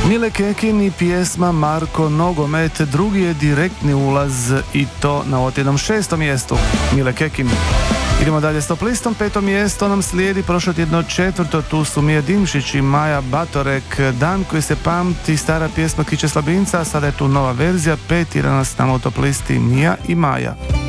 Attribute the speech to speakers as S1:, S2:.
S1: Mile Kekin i pjesma Marko Nogomet, drugi je direktni ulaz i to na otjednom 6. mjestu. Mile Kekin. Idemo dalje s top listom, 5. mjesto nam slijedi prošlotjedno 4. Tu su Mija Dimšić i Maja Batorek, Dan koji se pamti, stara pjesma Kiće Slabinca, sada je tu nova verzija, 5. danas nam u top listi Mija i Maja.